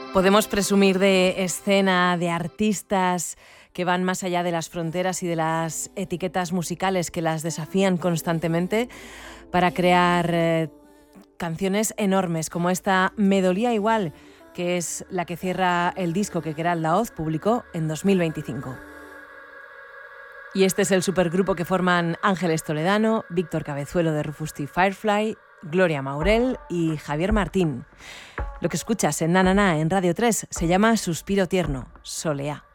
Podemos presumir de escena, de artistas que van más allá de las fronteras y de las etiquetas musicales que las desafían constantemente para crear canciones enormes, como esta Me dolía igual, que es la que cierra el disco que Queralt Daoz publicó en 2025. Y este es el supergrupo que forman Ángeles Toledano, Víctor Cabezuelo de Rufus T. Firefly, Gloria Maurel y Javier Martín. Lo que escuchas en Na Na Na en Radio 3 se llama Suspiro Tierno, Soleá.